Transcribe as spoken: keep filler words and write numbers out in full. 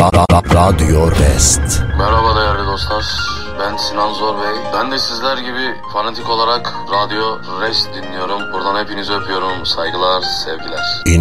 Radyo Rest. Merhaba değerli dostlar. Ben Sinan Zor Bey. Ben de sizler gibi fanatik olarak Radyo Rest dinliyorum. Buradan hepinizi öpüyorum. Saygılar, sevgiler.